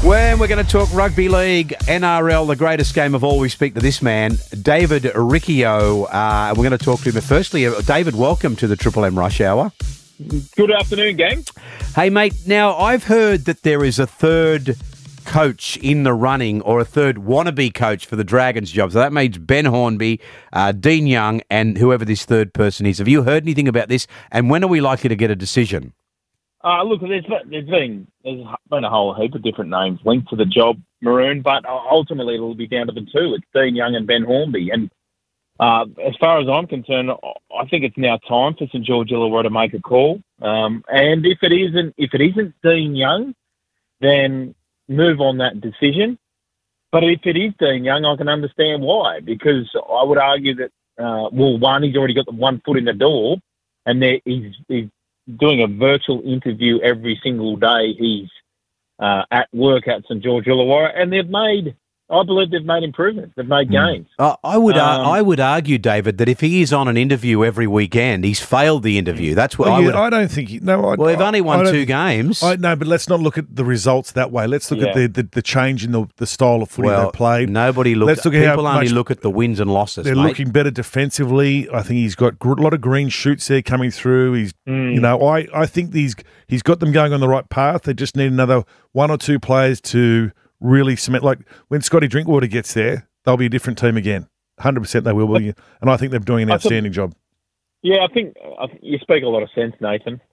When we're going to talk rugby league, NRL, the greatest game of all, we speak to this man, David Riccio. We're going to talk to him. But firstly, David, welcome to the Triple M Rush Hour. Good afternoon, gang. Hey, mate, now I've heard that there is a third coach in the running, or a third wannabe coach for the Dragons job. So that means Ben Hornby, Dean Young, and whoever this third person is. Have you heard anything about this? And when are we likely to get a decision? Look, there's been a whole heap of different names linked to the job, Maroon, but ultimately it'll be down to the two. It's Dean Young and Ben Hornby. And as far as I'm concerned, I think it's now time for St George Illawarra to make a call. And if it isn't Dean Young, then move on that decision. But if it is Dean Young, I can understand why, because I would argue that one, he's already got the 1 foot in the door, and he's doing a virtual interview every single day. He's at work at St George Illawarra, and I believe they've made improvements. They've made gains. I would argue, David, that if he is on an interview every weekend, he's failed the interview. That's what I don't think. They've only won 2 games. No, but let's not look at the results that way. Let's look at the change in the style of footy they played. People only look at the wins and losses. They're looking better defensively. I think he's got a lot of green shoots there coming through. I think he's got them going on the right path. They just need another 1 or 2 players to really cement. Like when Scotty Drinkwater gets there, they'll be a different team again. 100% they will. And I think they're doing an outstanding job. Yeah, I think you speak a lot of sense, Nathan.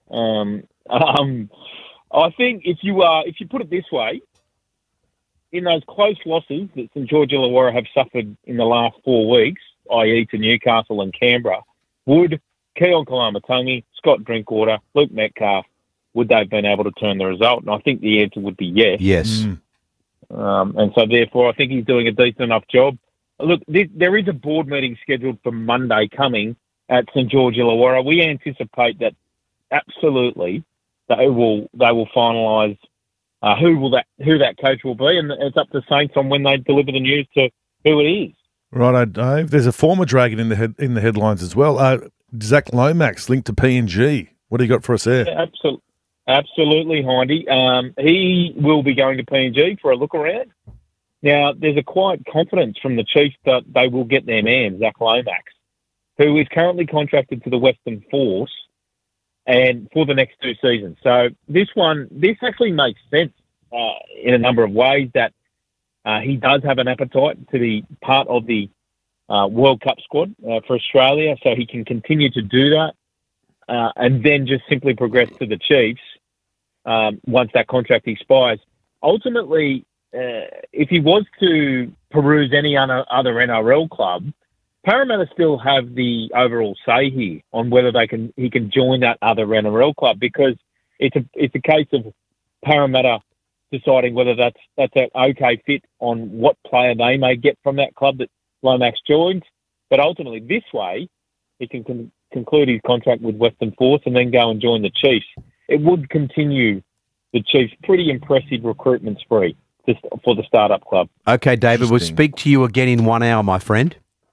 I think if you put it this way, in those close losses that St George Illawarra have suffered in the last 4 weeks, i.e. to Newcastle and Canberra, would Keon Kalamatangi, Scott Drinkwater, Luke Metcalf, would they have been able to turn the result? And I think the answer would be yes. Yes. And so, therefore, I think he's doing a decent enough job. Look, there is a board meeting scheduled for Monday coming at St George Illawarra. We anticipate that absolutely they will finalise who that coach will be, and it's up to Saints on when they deliver the news to who it is. Right, Dave. There's a former Dragon in the headlines as well. Zach Lomax linked to PNG. What do you got for us there? Yeah, absolutely, Hindy. He will be going to PNG for a look around. Now, there's a quiet confidence from the Chiefs that they will get their man, Zach Lomax, who is currently contracted to the Western Force and for the next 2 seasons. So this actually makes sense in a number of ways, that he does have an appetite to be part of the World Cup squad for Australia, so he can continue to do that and then just simply progress to the Chiefs once that contract expires. Ultimately, if he was to peruse any other NRL club, Parramatta still have the overall say here on whether he can join that other NRL club, because it's a case of Parramatta deciding whether that's an okay fit on what player they may get from that club that Lomax joins. But ultimately, this way, he can conclude his contract with Western Force and then go and join the Chiefs. It would continue the Chiefs' pretty impressive recruitment spree for the startup club. Okay, David, we'll speak to you again in 1 hour, my friend.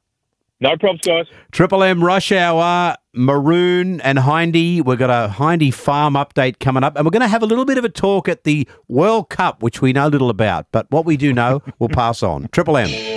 No problems, guys. Triple M Rush Hour, Maroon and Hindy. We've got a Hindy farm update coming up, and we're going to have a little bit of a talk at the World Cup, which we know little about. But what we do know, we'll pass on. Triple M.